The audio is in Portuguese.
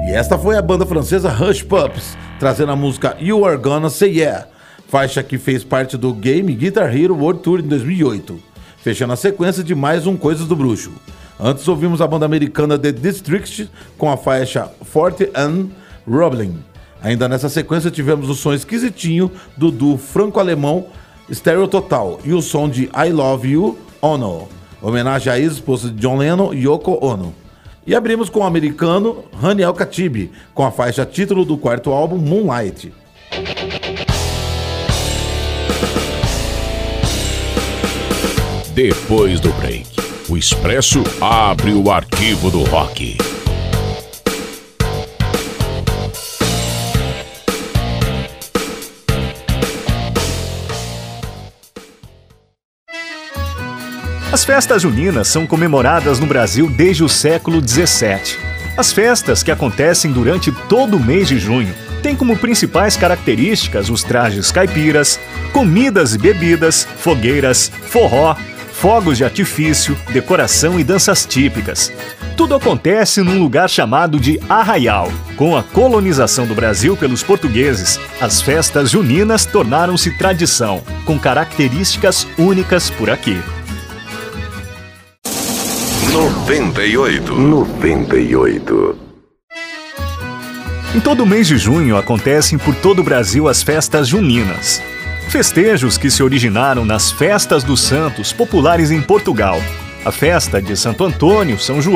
E esta foi a banda francesa Hush Puppies, trazendo a música You Are Gonna Say Yeah, faixa que fez parte do game Guitar Hero World Tour em 2008, fechando a sequência de mais um Coisas do Bruxo. Antes ouvimos a banda americana The District com a faixa Forte and Rumbling. Ainda nessa sequência tivemos o som esquisitinho do duo franco-alemão Stereo Total e o som de I Love You, Ono, homenagem à ex-esposa de John Lennon, Yoko Ono. E abrimos com o americano Hani El-Khatib, com a faixa título do quarto álbum Moonlight. Depois do break, o Expresso abre o arquivo do rock. As festas juninas são comemoradas no Brasil desde o século XVII. As festas, que acontecem durante todo o mês de junho, têm como principais características os trajes caipiras, comidas e bebidas, fogueiras, forró, fogos de artifício, decoração e danças típicas. Tudo acontece num lugar chamado de Arraial. Com a colonização do Brasil pelos portugueses, as festas juninas tornaram-se tradição, com características únicas por aqui. 98. Em todo mês de junho acontecem por todo o Brasil as festas juninas. Festejos que se originaram nas festas dos santos populares em Portugal. A festa de Santo Antônio, São João,